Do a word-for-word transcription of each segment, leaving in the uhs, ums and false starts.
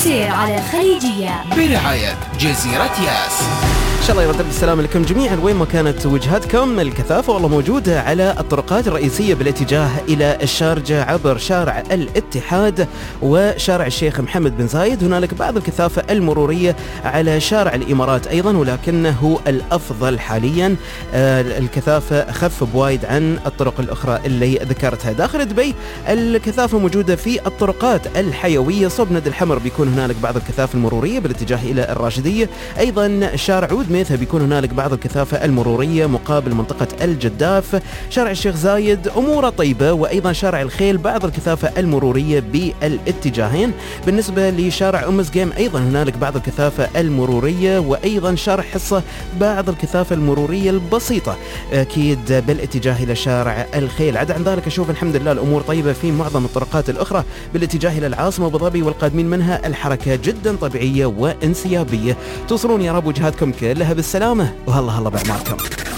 السير على الخليجية برعاية جزيرة ياس. إن شاء الله يرتب السلام لكم جميعا وين ما كانت وجهتكم. الكثافة والله موجودة على الطرقات الرئيسية بالاتجاه إلى الشارجة عبر شارع الاتحاد وشارع الشيخ محمد بن زايد. هنالك بعض الكثافة المرورية على شارع الإمارات أيضا، ولكنه الأفضل حاليا الكثافة أخف بوايد عن الطرق الأخرى اللي ذكرتها. داخل دبي الكثافة موجودة في الطرقات الحيوية. صوب نادي الحمر بيكون هنالك بعض الكثافة المرورية بالاتجاه إلى الراشدية. أيضا شارع عود ميثا بيكون هنالك بعض الكثافة المرورية مقابل منطقة الجداف. شارع الشيخ زايد أموره طيبة، وأيضا شارع الخيل بعض الكثافة المرورية بالاتجاهين. بالنسبة لشارع أم زقيم أيضا هنالك بعض الكثافة المرورية، وأيضا شارع حصة بعض الكثافة المرورية البسيطة أكيد بالاتجاه إلى شارع الخيل. عدا عن ذلك أشوف الحمد لله الأمور طيبة في معظم الطرقات الأخرى بالاتجاه إلى العاصمة أبو ظبي والقادمين منها. الحركة جدا طبيعية وانسيابية. توصلون يا رب وجهاتكم كلها بالسلامة، وهلا هلا بأعماركم.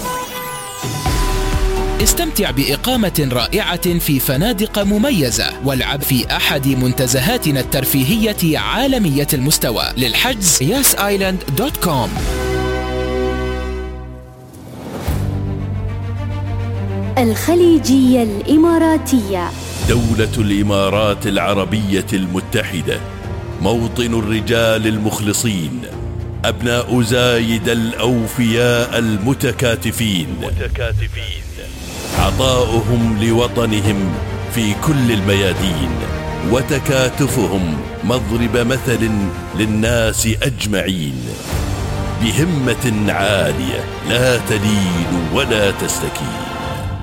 استمتع بإقامة رائعة في فنادق مميزة والعب في أحد منتزهاتنا الترفيهية عالمية المستوى. للحجز ياس آيلاند دوت كوم. الخليجية الإماراتية. دولة الإمارات العربية المتحدة، موطن الرجال المخلصين، أبناء زايد الأوفياء المتكاتفين متكاتفين عطاؤهم لوطنهم في كل الميادين، وتكاتفهم مضرب مثل للناس أجمعين، بهمة عالية لا تلين ولا تستكين.